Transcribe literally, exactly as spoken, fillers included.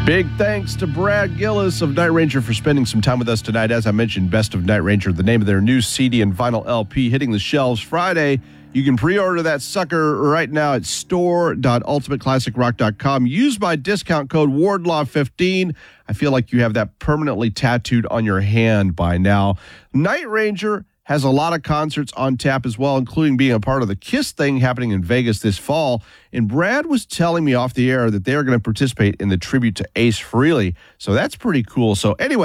Big thanks to Brad Gillis of Night Ranger for spending some time with us tonight. As I mentioned, Best of Night Ranger, the name of their new C D and vinyl L P hitting the shelves Friday. You can pre-order that sucker right now at store dot ultimate classic rock dot com. Use my discount code Wardlaw fifteen. I feel like you have that permanently tattooed on your hand by now. Night Ranger has a lot of concerts on tap as well, including being a part of the KISS thing happening in Vegas this fall. And Brad was telling me off the air that they are going to participate in the tribute to Ace Frehley. So that's pretty cool. So anyway,